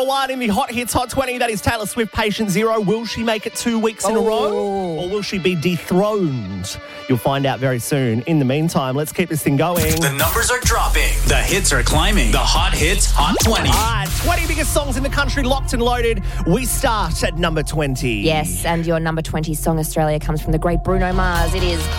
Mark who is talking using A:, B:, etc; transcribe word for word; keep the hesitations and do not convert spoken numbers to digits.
A: One in the Hot Hits Hot twenty, that is Taylor Swift, Patient Zero. Will she make it two weeks in
B: Oh.
A: a row? Or will she be dethroned? You'll find out very soon. In the meantime, let's keep this thing going.
C: The numbers are dropping. The hits are climbing. The Hot Hits Hot twenty.
A: All right, twenty biggest songs in the country, locked and loaded. We start at number twenty.
B: Yes, and your number twenty song, Australia, comes from the great Bruno Mars. It is